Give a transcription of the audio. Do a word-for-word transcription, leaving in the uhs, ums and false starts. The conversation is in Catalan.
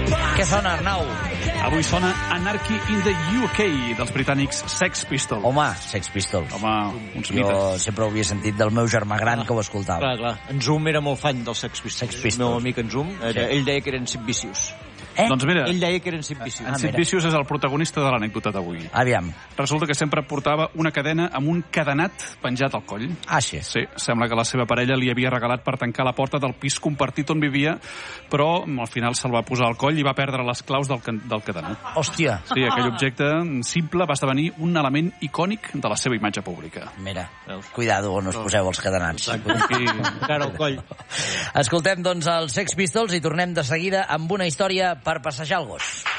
Què sona, Arnau? Avui sona Anarchy in the U K, dels britànics Sex Pistols. Home, Sex Pistols. Home, uns Jo mites. sempre ho havia sentit del meu germà gran, que ho escoltava. Clar, clar. En Zoom era molt fan dels Sex Pistols. Sex Pistols. El meu amic en Zoom, era, Sí. ell deia que eren Sid Vicious. Eh? Doncs mira, Ell deia que eren Sid Vicious. Ah, en Sid mira. Vicious és el protagonista de l'anècdota d'avui. Aviam. Resulta que sempre portava una cadena amb un cadenat penjat al coll. Ah, sí. Sí, sembla que la seva parella li havia regalat per tancar la porta del pis compartit on vivia, però al final se'l va posar al coll i va perdre les claus del, can- del cadenat. Hòstia. Sí, aquell objecte simple va esdevenir un element icònic de la seva imatge pública. Mira, Veus? cuidado on us poseu els cadenats. I Encara al coll. Escoltem, doncs, els Sex Pistols i tornem de seguida amb una història per passejar el gos.